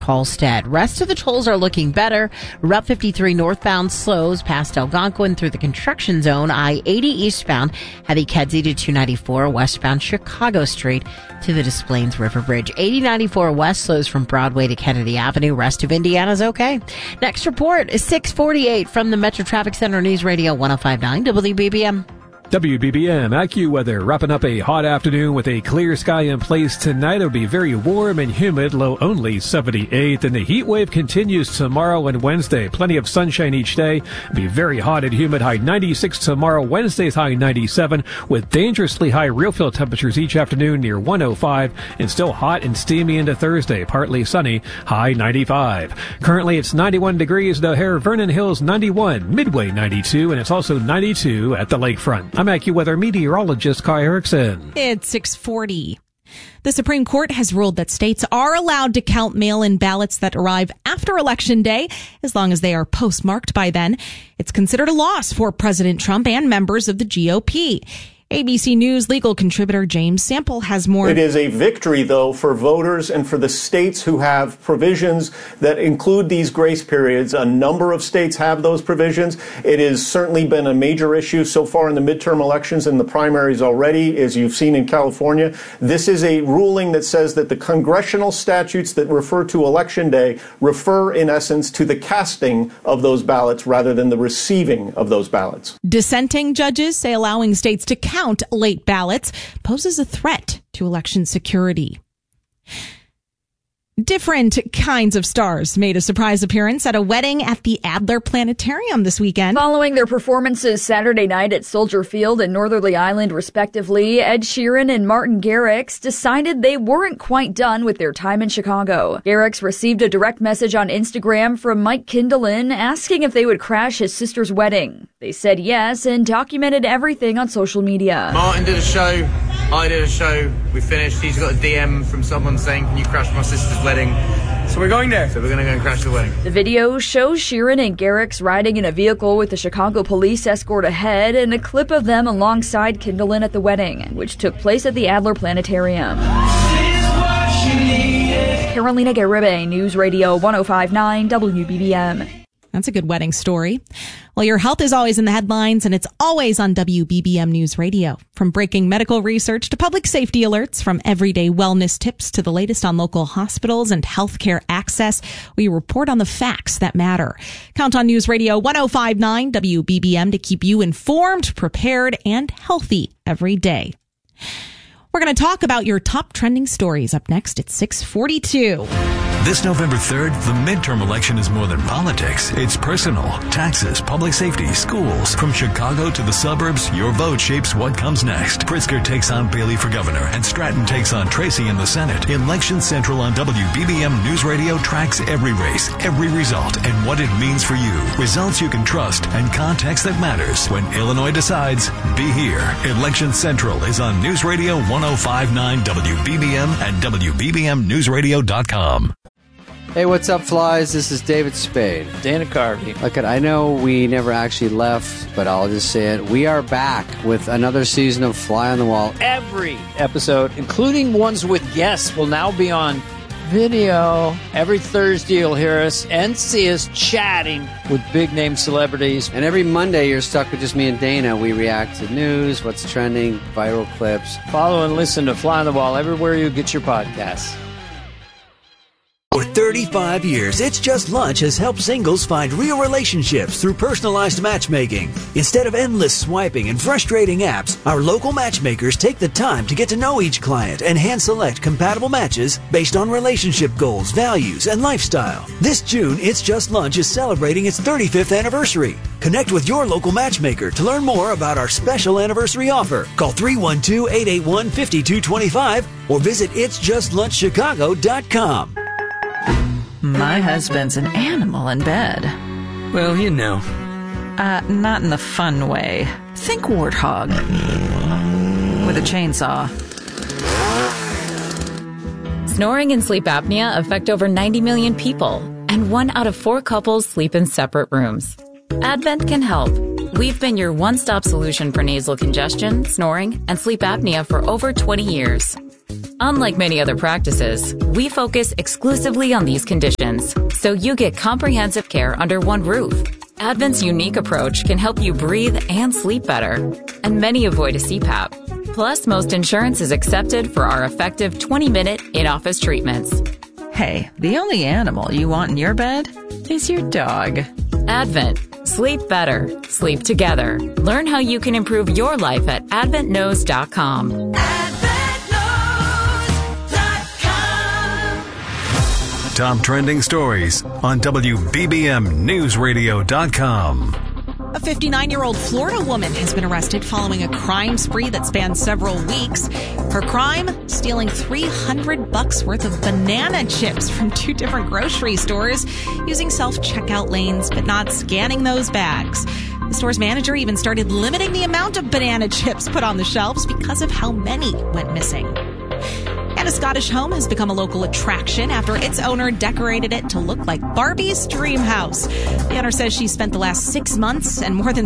Halstead. Rest of the tolls are looking better. Route 53 northbound slows past Algonquin through the construction zone. I-80 eastbound, heavy Kedzie to 294, westbound Chicago Street to the Des Plaines River Bridge. 8094 west slows from Broadway to Kennedy Avenue. Rest of Indiana's okay. Next report is 648 from the Metro Traffic Center, News Radio 105.9 WBBM. WBBM AccuWeather wrapping up a hot afternoon with a clear sky in place tonight. It'll be very warm and humid, low only 78. And the heat wave continues tomorrow and Wednesday. Plenty of sunshine each day. It'll be very hot and humid, high 96 tomorrow. Wednesday's high 97 with dangerously high real feel temperatures each afternoon near 105 and still hot and steamy into Thursday. Partly sunny, high 95. Currently it's 91 degrees at O'Hare, Vernon Hills 91, Midway 92, and it's also 92 at the lakefront. I'm AccuWeather meteorologist Kai Erickson. It's 6:40. The Supreme Court has ruled that states are allowed to count mail-in ballots that arrive after Election Day, as long as they are postmarked by then. It's considered a loss for President Trump and members of the GOP. ABC News legal contributor James Sample has more. It is a victory, though, for voters and for the states who have provisions that include these grace periods. A number of states have those provisions. It has certainly been a major issue so far in the midterm elections and the primaries already, as you've seen in California. This is a ruling that says that the congressional statutes that refer to Election Day refer, in essence, to the casting of those ballots rather than the receiving of those ballots. Dissenting judges say allowing states to count late ballots poses a threat to election security. Different kinds of stars made a surprise appearance at a wedding at the Adler Planetarium this weekend. Following their performances Saturday night at Soldier Field and Northerly Island, respectively, Ed Sheeran and Martin Garrix decided they weren't quite done with their time in Chicago. Garrix received a direct message on Instagram from Mike Kindlin asking if they would crash his sister's wedding. They said yes and documented everything on social media. Martin did a show. I did a show. We finished. He's got a DM from someone saying, "Can you crash my sister's wedding?" So we're going there. So we're going to go and crash the wedding. The video shows Sheeran and Garrix riding in a vehicle with the Chicago police escort ahead and a clip of them alongside Kindlin at the wedding, which took place at the Adler Planetarium. Carolina Garibay, News Radio 105.9 WBBM. That's a good wedding story. Well, your health is always in the headlines, and it's always on WBBM News Radio. From breaking medical research to public safety alerts, from everyday wellness tips to the latest on local hospitals and healthcare access, we report on the facts that matter. Count on News Radio 105.9 WBBM to keep you informed, prepared, and healthy every day. We're going to talk about your top trending stories up next at 6:42. This November 3rd, the midterm election is more than politics. It's personal, taxes, public safety, schools. From Chicago to the suburbs, your vote shapes what comes next. Pritzker takes on Bailey for governor, and Stratton takes on Tracy in the Senate. Election Central on WBBM News Radio tracks every race, every result, and what it means for you. Results you can trust and context that matters. When Illinois decides, be here. Election Central is on News Radio 105.9 WBBM and WBBMNewsRadio.com. Hey, what's up, flies? This is David Spade. Dana Carvey. Look, I know we never actually left, but I'll just say it. We are back with another season of Fly on the Wall. Every episode, including ones with guests, will now be on video. Every Thursday, you'll hear us and see us chatting with big-name celebrities. And every Monday, you're stuck with just me and Dana. We react to news, what's trending, viral clips. Follow and listen to Fly on the Wall everywhere you get your podcasts. For 35 years, It's Just Lunch has helped singles find real relationships through personalized matchmaking. Instead of endless swiping and frustrating apps, our local matchmakers take the time to get to know each client and hand-select compatible matches based on relationship goals, values, and lifestyle. This June, It's Just Lunch is celebrating its 35th anniversary. Connect with your local matchmaker to learn more about our special anniversary offer. Call 312-881-5225 or visit itsjustlunchchicago.com. My husband's an animal in bed. Well, you know. Not in the fun way. Think warthog. With a chainsaw. Snoring and sleep apnea affect over 90 million people, and 1 out of 4 couples sleep in separate rooms. Advent can help. We've been your one-stop solution for nasal congestion, snoring, and sleep apnea for over 20 years. Unlike many other practices, we focus exclusively on these conditions, so you get comprehensive care under one roof. Advent's unique approach can help you breathe and sleep better, and many avoid a CPAP. Plus, most insurance is accepted for our effective 20-minute in-office treatments. Hey, the only animal you want in your bed is your dog. Advent. Sleep better. Sleep together. Learn how you can improve your life at adventknows.com. Top trending stories on WBBMNewsRadio.com. A 59-year-old Florida woman has been arrested following a crime spree that spanned several weeks. Her crime, stealing $300 worth of banana chips from 2 different grocery stores using self-checkout lanes, but not scanning those bags. The store's manager even started limiting the amount of banana chips put on the shelves because of how many went missing. And a Scottish home has become a local attraction after its owner decorated it to look like Barbie's dream house. The owner says she spent the last 6 months and more than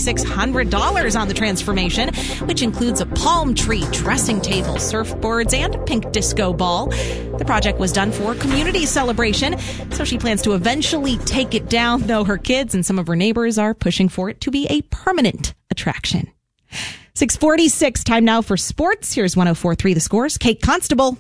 $6,600 on the transformation, which includes a palm tree, dressing table, surfboards, and a pink disco ball. The project was done for community celebration, so she plans to eventually take it down, though her kids and some of her neighbors are pushing for it to be a permanent attraction. 6:46, time now for sports. Here's 104.3 The Scores. Kate Constable.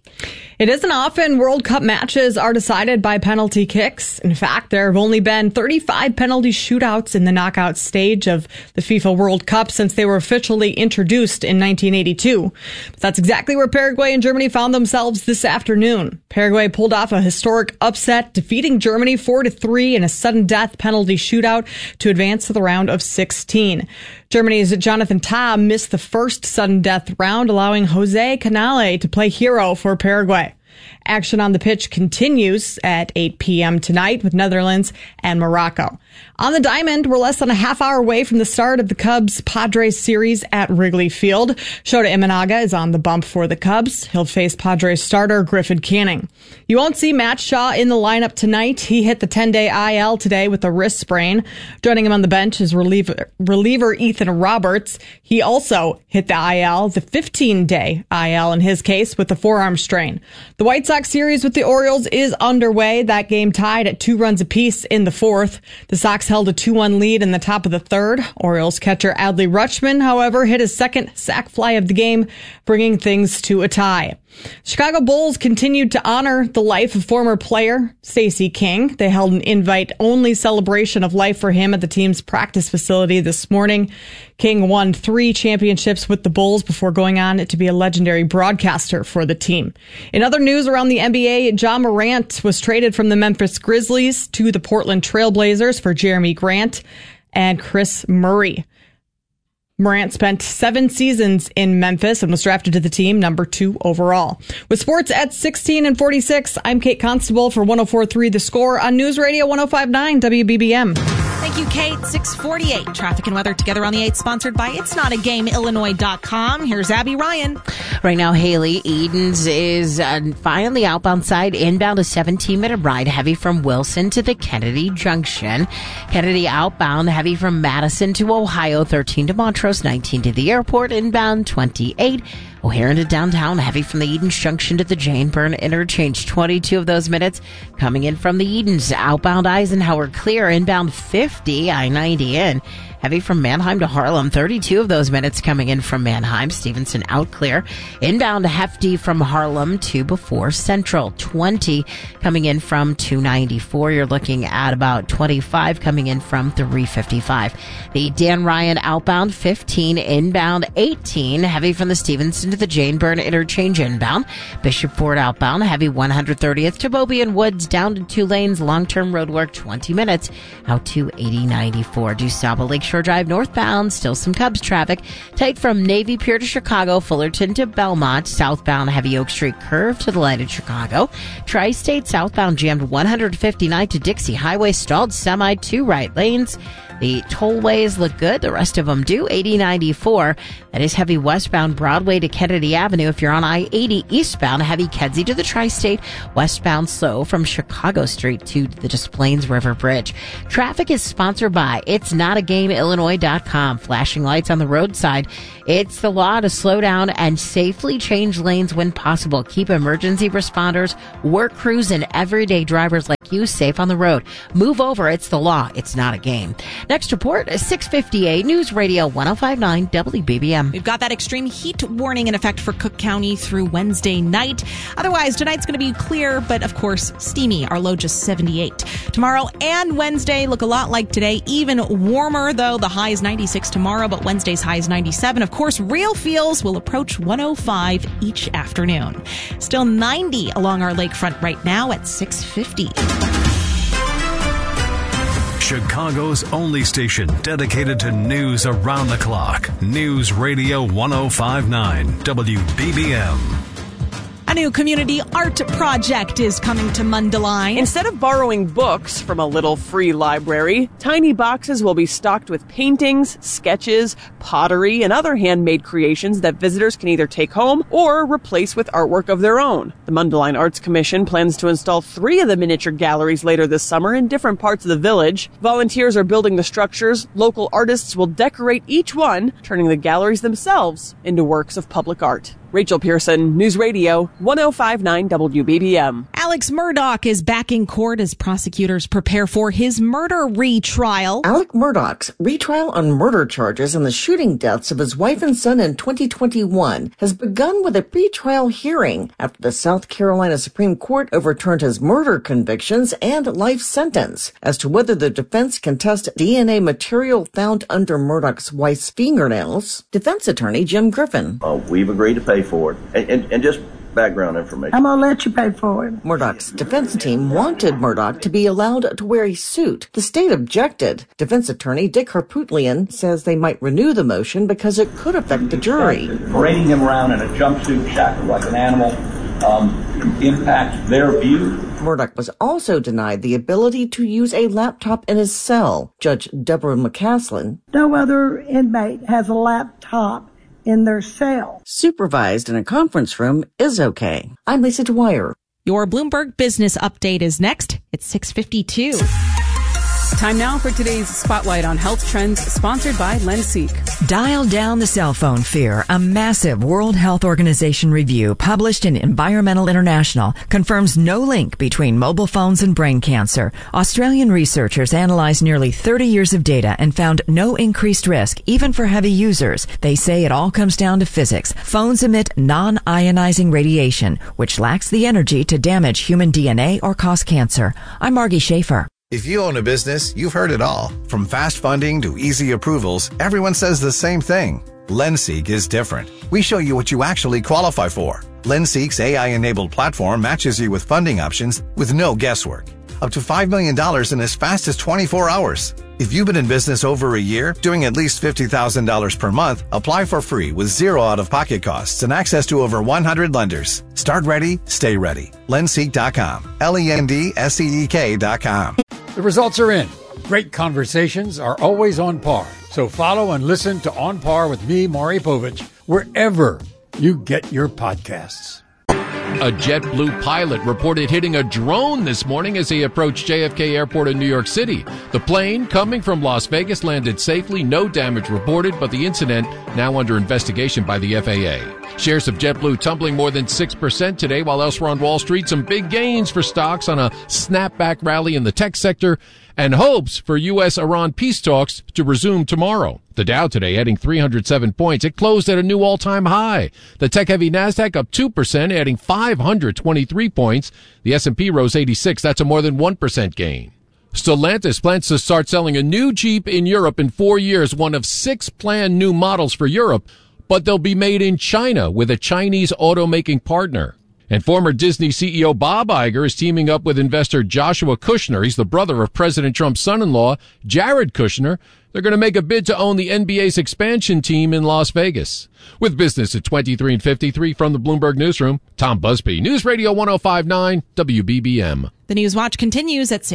It isn't often World Cup matches are decided by penalty kicks. In fact, there have only been 35 penalty shootouts in the knockout stage of the FIFA World Cup since they were officially introduced in 1982. But that's exactly where Paraguay and Germany found themselves this afternoon. Paraguay pulled off a historic upset, defeating Germany 4-3 in a sudden death penalty shootout to advance to the round of 16. Germany's Jonathan Tah missed the first sudden death round, allowing Jose Canale to play hero for Paraguay. Action on the pitch continues at 8 p.m. tonight with Netherlands and Morocco. On the diamond, we're less than a half hour away from the start of the Cubs-Padres series at Wrigley Field. Shota Imanaga is on the bump for the Cubs. He'll face Padres starter Griffin Canning. You won't see Matt Shaw in the lineup tonight. He hit the 10-day IL today with a wrist sprain. Joining him on the bench is reliever Ethan Roberts. He also hit the IL, the 15-day IL in his case, with the forearm strain. The White Sox series with the Orioles is underway. That game tied at 2 runs apiece in the 4th. The Sox held a 2-1 lead in the top of the 3rd. Orioles catcher Adley Rutschman, however, hit his second sac fly of the game, bringing things to a tie. Chicago Bulls continued to honor the life of former player Stacey King. They held an invite-only celebration of life for him at the team's practice facility this morning. King won 3 championships with the Bulls before going on to be a legendary broadcaster for the team. In other news around the NBA, Ja Morant was traded from the Memphis Grizzlies to the Portland Trail Blazers for Jeremy Grant and Chris Murray. Morant spent 7 seasons in Memphis and was drafted to the team number 2 overall. With sports at 16:46, I'm Kate Constable for 104.3 The Score on News Radio 105.9 WBBM. Thank you, Kate. 6:48. Traffic and weather together on the 8th, sponsored by It'sNotAGameIllinois.com. Here's Abby Ryan. Right now, Haley Edens is fine on the outbound side. Inbound, a 17-minute ride, heavy from Wilson to the Kennedy Junction. Kennedy outbound, heavy from Madison to Ohio, 13 to Montrose, 19 to the airport. Inbound, 28. O'Hare into downtown, heavy from the Edens Junction to the Jane Byrne Interchange. 22 of those minutes coming in from the Edens. Outbound Eisenhower clear. Inbound 50, I-90 in. Heavy from Manheim to Harlem. 32 of those minutes coming in from Manheim. Stevenson out clear. Inbound hefty from Harlem to before Central. 20 coming in from 294. You're looking at about 25 coming in from 355. The Dan Ryan outbound 15. Inbound 18. Heavy from the Stevenson to the Jane Byrne Interchange inbound. Bishop Ford outbound. Heavy 130th to Bobby and Woods down to 2 lanes. Long-term road work 20 minutes out to 8094. DuSable Lakeshore Drive northbound, still some Cubs traffic. Tight from Navy Pier to Chicago, Fullerton to Belmont. Southbound Heavy Oak Street curve to the light at Chicago. Tri-State southbound jammed 159 to Dixie Highway, stalled semi 2 right lanes. The tollways look good. The rest of them do. 8094. That is heavy westbound Broadway to Kennedy Avenue. If you're on I-80 eastbound, heavy Kedzie to the Tri-State. Westbound slow from Chicago Street to the Des Plaines River Bridge. Traffic is sponsored by It'sNotAGameIllinois.com. Flashing lights on the roadside. It's the law to slow down and safely change lanes when possible. Keep emergency responders, work crews, and everyday drivers like you safe on the road. Move over. It's the law. It's not a game. Next report, 658 News Radio 105.9 WBBM. We've got that extreme heat warning in effect for Cook County through Wednesday night. Otherwise, tonight's going to be clear, but of course, steamy. Our low just 78. Tomorrow and Wednesday look a lot like today. Even warmer, though. The high is 96 tomorrow, but Wednesday's high is 97. Of course, real feels will approach 105 each afternoon. Still 90 along our lakefront right now at 650. Chicago's only station dedicated to news around the clock. News Radio 105.9 WBBM. A new community art project is coming to Mundelein. Instead of borrowing books from a little free library, tiny boxes will be stocked with paintings, sketches, pottery, and other handmade creations that visitors can either take home or replace with artwork of their own. The Mundelein Arts Commission plans to install 3 of the miniature galleries later this summer in different parts of the village. Volunteers are building the structures. Local artists will decorate each one, turning the galleries themselves into works of public art. Rachel Pearson, News Radio 105.9 WBBM. Alex Murdaugh is back in court as prosecutors prepare for his murder retrial. Alec Murdaugh's retrial on murder charges in the shooting deaths of his wife and son in 2021 has begun with a pretrial hearing after the South Carolina Supreme Court overturned his murder convictions and life sentence. As to whether the defense can test DNA material found under Murdaugh's wife's fingernails, defense attorney Jim Griffin. We've agreed to pay for it. And just background information. I'm going to let you pay for it. Murdaugh's defense team wanted Murdaugh to be allowed to wear a suit. The state objected. Defense attorney Dick Harpootlian says they might renew the motion because it could affect the jury. Parading him around in a jumpsuit shackled like an animal impact their view. Murdaugh was also denied the ability to use a laptop in his cell. Judge Deborah McCaslin. No other inmate has a laptop in their cell. Supervised in a conference room is okay. I'm Lisa Dwyer. Your Bloomberg Business Update is next. It's 6:52. Time now for today's Spotlight on Health Trends, sponsored by Lenseek. Dial down the cell phone fear. A massive World Health Organization review published in Environmental International confirms no link between mobile phones and brain cancer. Australian researchers analyzed nearly 30 years of data and found no increased risk, even for heavy users. They say it all comes down to physics. Phones emit non-ionizing radiation, which lacks the energy to damage human DNA or cause cancer. I'm Margie Schaefer. If you own a business, you've heard it all. From fast funding to easy approvals, everyone says the same thing. Lenseek is different. We show you what you actually qualify for. Lenseek's AI-enabled platform matches you with funding options with no guesswork. Up to $5 million in as fast as 24 hours. If you've been in business over a year, doing at least $50,000 per month, apply for free with zero out-of-pocket costs and access to over 100 lenders. Start ready, stay ready. Lenseek.com. LENDSEEK.com. The results are in. Great conversations are always on par. So follow and listen to On Par with me, Maury Povich, wherever you get your podcasts. A JetBlue pilot reported hitting a drone this morning as he approached JFK Airport in New York City. The plane, coming from Las Vegas, landed safely. No damage reported, but the incident now under investigation by the FAA. Shares of JetBlue tumbling more than 6% today, while elsewhere on Wall Street, some big gains for stocks on a snapback rally in the tech sector and hopes for U.S.-Iran peace talks to resume tomorrow. The Dow today adding 307 points. It closed at a new all-time high. The tech-heavy NASDAQ up 2%, adding 523 points. The S&P rose 86. That's a more than 1% gain. Stellantis plans to start selling a new Jeep in Europe in 4 years, one of 6 planned new models for Europe, but they'll be made in China with a Chinese automaking partner. And former Disney CEO Bob Iger is teaming up with investor Joshua Kushner. He's the brother of President Trump's son-in-law, Jared Kushner. They're going to make a bid to own the NBA's expansion team in Las Vegas. With business at 23 and 53 from the Bloomberg Newsroom, Tom Busby, News Radio 105.9 WBBM. The News Watch continues at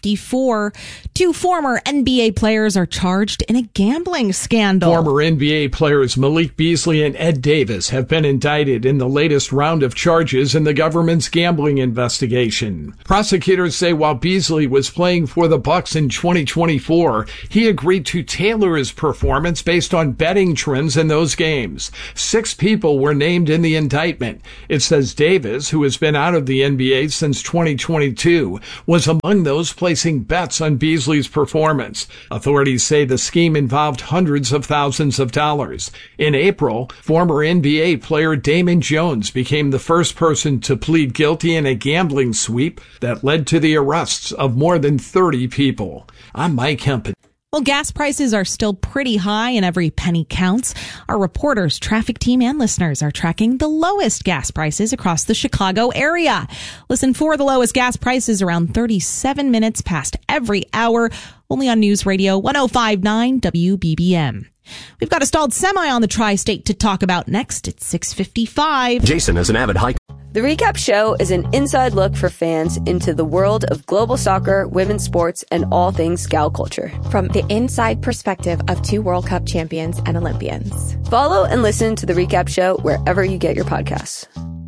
6:54. 2 former NBA players are charged in a gambling scandal. Former NBA players Malik Beasley and Ed Davis have been indicted in the latest round of charges in the government's gambling investigation. Prosecutors say while Beasley was playing for the Bucks in 2024, he agreed to tailor his performance based on betting trends in those games. 6 people were named in the indictment. It says Davis, who has been out of the NBA since 2022, was among those placing bets on Beasley's performance. Authorities say the scheme involved hundreds of thousands of dollars. In April, former NBA player Damon Jones became the first person to plead guilty in a gambling sweep that led to the arrests of more than 30 people. I'm Mike Hempen. Well, gas prices are still pretty high and every penny counts. Our reporters, traffic team, and listeners are tracking the lowest gas prices across the Chicago area. Listen for the lowest gas prices around 37 minutes past every hour, only on News Radio 105.9 WBBM. We've got a stalled semi on the tri-state to talk about next. It's 6:55. Jason is an avid hiker. The Recap Show is an inside look for fans into the world of global soccer, women's sports, and all things gal culture. From the inside perspective of 2 World Cup champions and Olympians. Follow and listen to The Recap Show wherever you get your podcasts.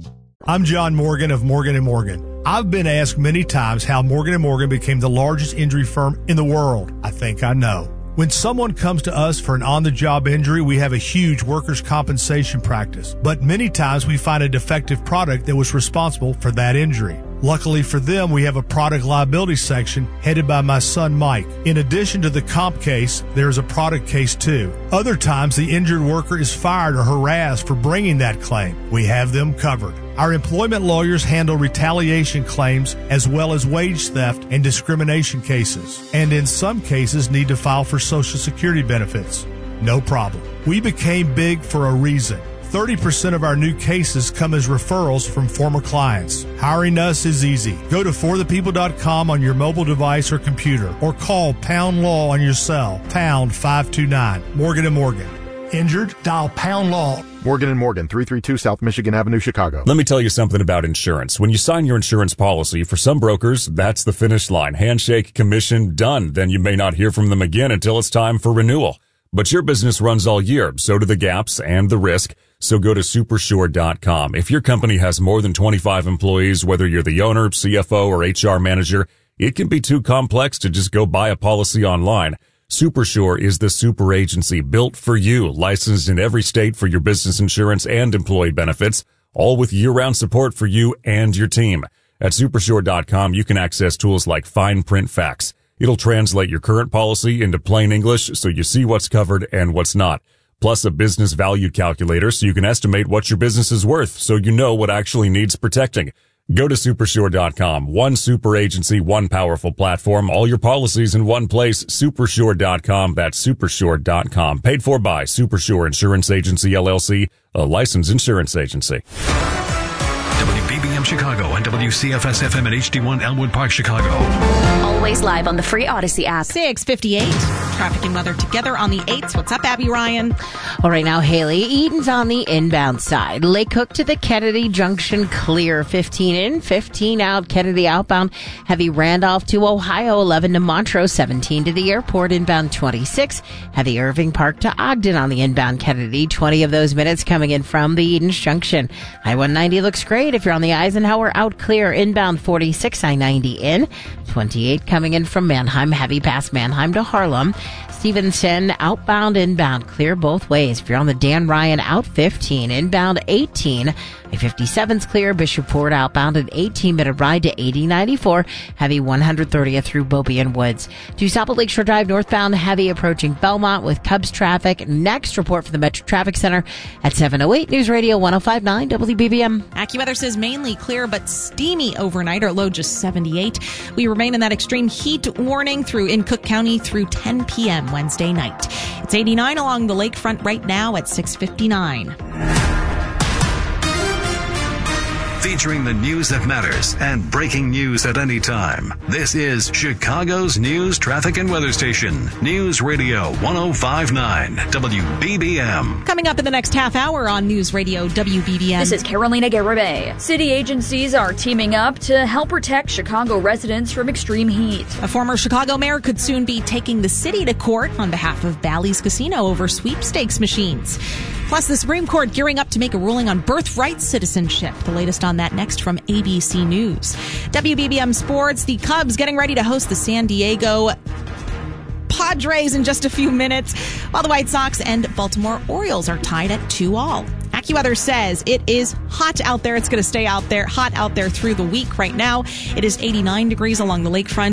I'm John Morgan of Morgan & Morgan. I've been asked many times how Morgan & Morgan became the largest injury firm in the world. I think I know. When someone comes to us for an on-the-job injury, we have a huge workers' compensation practice. But many times we find a defective product that was responsible for that injury. Luckily for them, we have a product liability section headed by my son Mike. In addition to the comp case, there is a product case too. Other times the injured worker is fired or harassed for bringing that claim. We have them covered. Our employment lawyers handle retaliation claims as well as wage theft and discrimination cases, and in some cases need to file for Social Security benefits. No problem. We became big for a reason. 30% of our new cases come as referrals from former clients. Hiring us is easy. Go to forthepeople.com on your mobile device or computer, or call Pound Law on your cell, pound 529. Morgan & Morgan. Injured? Dial Pound Law. Morgan & Morgan, 332 South Michigan Avenue, Chicago. Let me tell you something about insurance. When you sign your insurance policy, for some brokers, that's the finish line. Handshake, commission, done. Then you may not hear from them again until it's time for renewal. But your business runs all year, so do the gaps and the risk. So go to Supersure.com. If your company has more than 25 employees, whether you're the owner, CFO, or HR manager, it can be too complex to just go buy a policy online. Supersure is the super agency built for you, licensed in every state for your business insurance and employee benefits, all with year-round support for you and your team. At Supersure.com, you can access tools like Fine Print Facts. It'll translate your current policy into plain English so you see what's covered and what's not. Plus a business value calculator so you can estimate what your business is worth so you know what actually needs protecting. Go to Supersure.com. One super agency, one powerful platform, all your policies in one place. Supersure.com. That's Supersure.com. Paid for by Supersure Insurance Agency, LLC, a licensed insurance agency. WBBM Chicago and WCFS FM at HD1 Elmwood Park, Chicago. Always live on the free Odyssey app. 6:58. Traffic and weather together on the 8s. What's up, Abby Ryan? All right, now, Haley, Eaton's on the inbound side. Lake Cook to the Kennedy Junction clear. 15 in, 15 out. Kennedy outbound. Heavy Randolph to Ohio. 11 to Montrose. 17 to the airport. Inbound 26. Heavy Irving Park to Ogden on the inbound Kennedy. 20 of those minutes coming in from the Eaton's Junction. I-190 looks great if you're on the Eisenhower, out clear. Inbound 46. I-90 in. 28 coming in from Manheim. Heavy past Manheim to Harlem. Stevenson outbound, inbound clear both ways. If you're on the Dan Ryan, out 15, inbound 18. I-57's clear. Bishopport outbound an 18-minute ride to 8094. Heavy 130th through Beaubien Woods. To South Lakeshore Drive northbound, heavy approaching Belmont with Cubs traffic. Next report from the Metro Traffic Center at 7:08 News Radio 105.9 WBBM. AccuWeather says mainly clear but steamy overnight. Our low just 78. We remain in that extreme heat warning in Cook County through 10 p.m. Wednesday night. It's 89 along the lakefront right now at 6:59. featuring the news that matters and breaking news at any time. This is Chicago's news, traffic, and weather station. News Radio 105.9 WBBM. Coming up in the next half hour on News Radio WBBM. This is Carolina Garibay. City agencies are teaming up to help protect Chicago residents from extreme heat. A former Chicago mayor could soon be taking the city to court on behalf of Bally's Casino over sweepstakes machines. Plus, the Supreme Court gearing up to make a ruling on birthright citizenship. The latest on that next from ABC News. WBBM Sports, the Cubs getting ready to host the San Diego Padres in just a few minutes, while the White Sox and Baltimore Orioles are tied at 2-2. AccuWeather says it is hot out there. It's going to stay out there, hot out there through the week. Right now, it is 89 degrees along the lakefront.